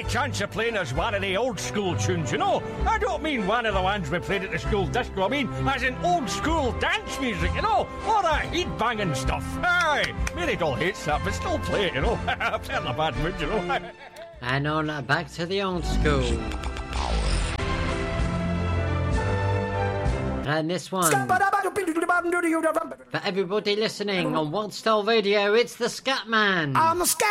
chance of playing us one of the old school tunes, you know. I don't mean one of the ones we played at the school disco. I mean as in old school dance music, you know. All that heat-banging stuff. Aye, Mary Doll hates that, but still play it, you know. I'm in a bad mood, you know. And on back to the old school. And this one, for everybody listening on One Star Radio, it's the Scatman. I'm the Scat.